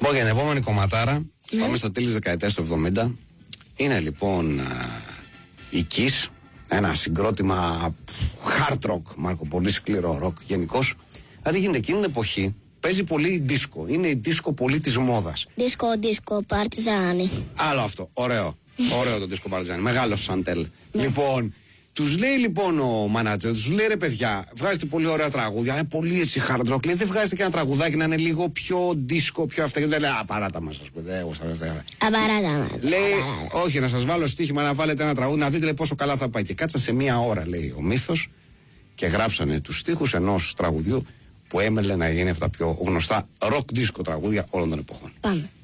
Λοιπόν, για την επόμενη κομματάρα, πάμε στα τέλη της δεκαετίας του 70. Είναι λοιπόν η Kiss, ένα συγκρότημα hard rock, Μάρκο, πολύ σκληρό rock γενικώς. Δηλαδή γίνεται εκείνη την εποχή, παίζει πολύ δίσκο. Είναι η δίσκο πολύ της μόδας. Δίσκο, παρτιζάνι. Άλλο αυτό, ωραίο. Ωραίο το δίσκο παρτιζάνι, μεγάλο σαντέλ. Λοιπόν, τους λέει λοιπόν ο μάνατζερ, τους λέει ρε παιδιά, βγάζετε πολύ ωραία τραγούδια, είναι πολύ έτσι hard rock. Λέει, δεν βγάζετε και ένα τραγουδάκι να είναι λίγο πιο δίσκο, πιο αυτά. Και λέει, απαράτα μας, ας πούμε. Απαράτα μας. Λέει, όχι, να σας βάλω στοίχημα να βάλετε ένα τραγούδι, να δείτε λέει, πόσο καλά θα πάει. Και κάτσα σε μία ώρα, λέει ο Μύθος, και γράψανε τους στίχους ενός τραγουδιού που έμελε να γίνει από τα πιο γνωστά rock disco τραγούδια όλων των εποχών. Πάμε.